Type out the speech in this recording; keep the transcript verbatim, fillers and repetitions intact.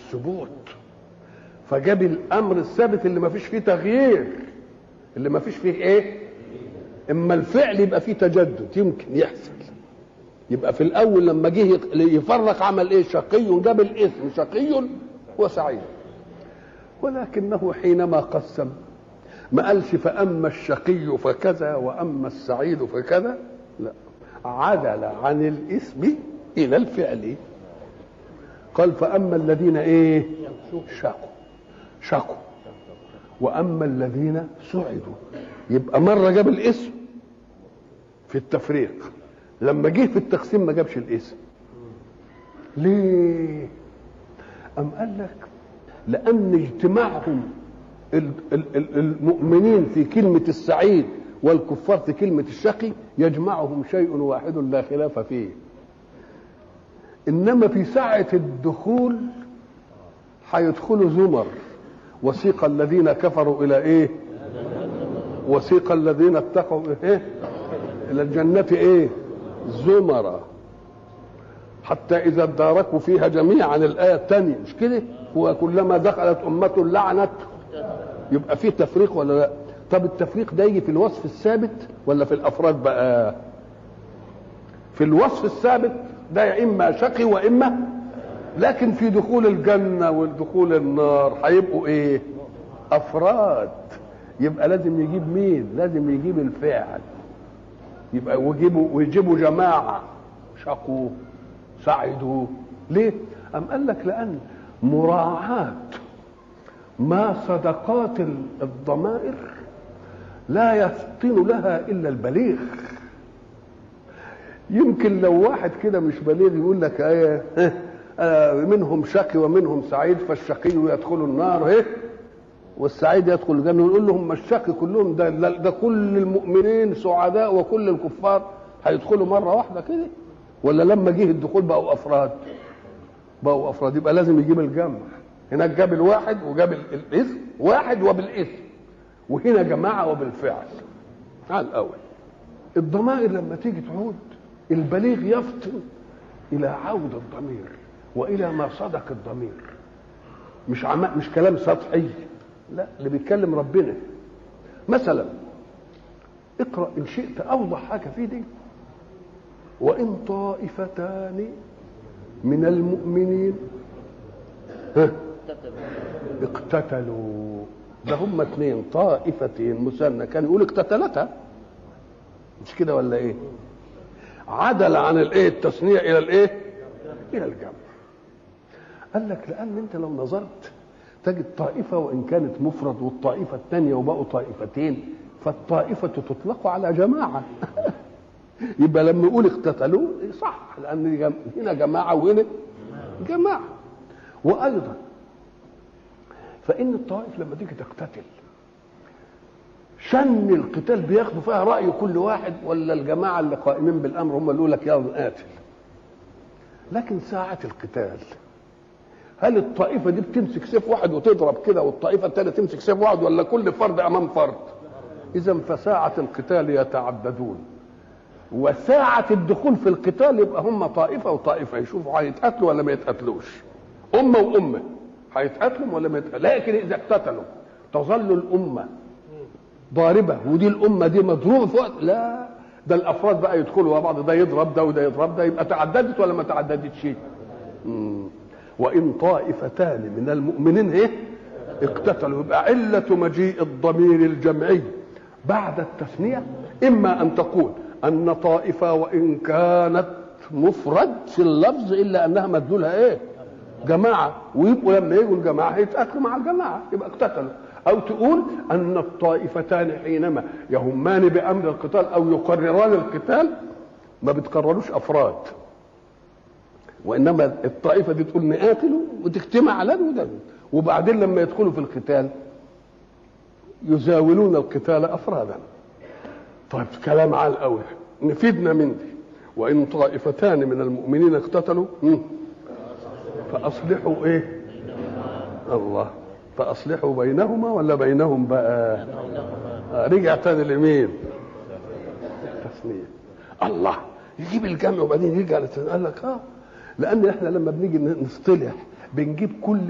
الثبوت، فجاب الامر الثابت اللي ما فيش فيه تغيير، اللي ما فيش فيه ايه. اما الفعل يبقى فيه تجدد يمكن يحصل. يبقى في الاول لما جه يفرق عمل ايه؟ شقي، جاب الاسم شقي وسعيد. ولكنه حينما قسم ما قالش فاما الشقي فكذا واما السعيد فكذا، لا، عدل عن الاسم الى الفعل. قال فاما الذين ايه؟ شقوا شقوا واما الذين سعدوا. يبقى مره جاب الاسم في التفريق، لما جه في التقسيم ما جابش الاسم. ليه؟ ام قال لك لان اجتماعهم المؤمنين في كلمه السعيد والكفار في كلمه الشقي يجمعهم شيء واحد لا خلاف فيه. انما في ساعه الدخول هيدخلوا زمر. وسيق الذين كفروا الى ايه؟ وسيق الذين اتقوا ايه؟ الى الجنه ايه؟ زمرا حتى اذا اداركوا فيها جميعا. الايه الثانيه مش كده؟ وكلما دخلت امه لعنت. يبقى في تفريق ولا لا؟ طب التفريق ده يجي في الوصف الثابت ولا في الافراد بقى؟ في الوصف الثابت ده يا اما شقي واما، لكن في دخول الجنه والدخول النار هيبقوا ايه؟ افراد. يبقى لازم يجيب مين؟ لازم يجيب الفاعل. يبقى ويجيبوا ويجيبوا جماعه شقوا سعدوا. ليه؟ ام قال لك لان مراعاه ما صدقات الضمائر لا يفطن لها الا البليغ. يمكن لو واحد كده مش بليغ يقول لك ايه آه منهم شقي ومنهم سعيد، فالشقي يدخل النار ايه والسعيد يدخل الجنه. ونقول لهم الشقي كلهم ده, ده كل المؤمنين سعداء وكل الكفار هيدخلوا مره واحده كده؟ ولا لما جه الدخول بقوا افراد؟ بقوا افراد. يبقى لازم يجيب الجمع. هناك جاب الواحد وجاب الاسم واحد وبالاسم، وهنا جماعه وبالفعل. على الاول الضمائر لما تيجي تعود البليغ يفطن الى عود الضمير والى ما صدق الضمير. مش عم... مش كلام سطحي، لا، اللي بيتكلم ربنا. مثلا اقرا ان شئت اوضح حاجه في دي. وان طائفتان من المؤمنين ها اقتتلوا. ده هم اثنين، طائفتين مثنى، كان يقول اقتتلتا، مش كده ولا ايه؟ عدل عن الايه التثنيه الى الايه؟ الى الجمع. قال لك لان انت لو نظرت تجد طائفه وان كانت مفرد والطائفه الثانيه وبقوا طائفتين، فالطائفه تطلق على جماعه. يبقى لما يقول اقتتلوا صح، لان هنا جماعه وهنا جماعه. وايضا فان الطوائف لما تيجي تقتتل شن القتال بياخدوا فيها راي كل واحد، ولا الجماعه اللي قائمين بالامر هم اللي يقول لك يلا قاتل؟ لكن ساعه القتال هل الطائفه دي بتمسك سيف واحد وتضرب كده والطائفه الثانيه تمسك سيف واحد، ولا كل فرد امام فرد؟ اذا فساعه القتال يتعددون، وساعه الدخول في القتال يبقى هم طائفه وطائفه يشوفوا هيتقاتلوا ولا ما يتقاتلوش. امه وامه هيتقاتلوا ولا ما يتقاتلوا. لكن اذا اقتتلوا تظل الامه ضاربه ودي الامه دي مضروبه في وقت، لا، ده الافراد بقى يدخلوا مع بعض، ده يضرب ده وده يضرب ده. يبقى تعددت ولا ما تعددتش؟ وان طائفتان من المؤمنين ايه اقتتلوا. يبقى عله مجيء الضمير الجمعي بعد التثنيه اما ان تقول ان طائفه وان كانت مفرد في اللفظ الا انها مدلولها ايه؟ جماعه، ويبقوا لما يجوا الجماعه هيتاكلوا مع الجماعه يبقى اقتتلوا. او تقول ان الطائفتان حينما يهمان بامر القتال او يقرران القتال ما بتقرروش افراد، وانما الطائفه دي تقول نقاتلوا وتجتمع على ده، وبعدين لما يدخلوا في القتال يزاولون القتال افرادا. طيب كلام عال قوي، نفيدنا من دي. وان طائفتان من المؤمنين اقتتلوا فاصلحوا ايه؟ الله، فاصلحوا بينهما ولا بينهم بقى؟ آه رجع تاني لمين؟ التثنيه. الله، يجيب الجمع وبعدين يرجع للتثنيه. قال لك اه لان احنا لما بنيجي نصطلح بنجيب كل